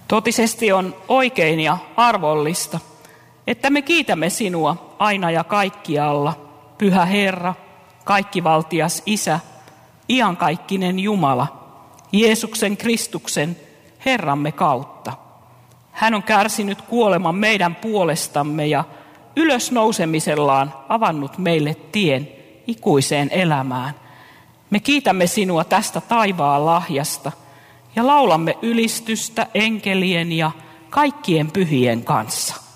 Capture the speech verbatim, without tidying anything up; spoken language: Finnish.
Totisesti on oikein ja arvollista, että me kiitämme sinua aina ja kaikkialla, Pyhä Herra, kaikkivaltias Isä, iankaikkinen Jumala, Jeesuksen Kristuksen, Herramme kautta. Hän on kärsinyt kuoleman meidän puolestamme ja ylösnousemisellaan avannut meille tien ikuiseen elämään. Me kiitämme sinua tästä taivaan lahjasta ja laulamme ylistystä enkelien ja kaikkien pyhien kanssa.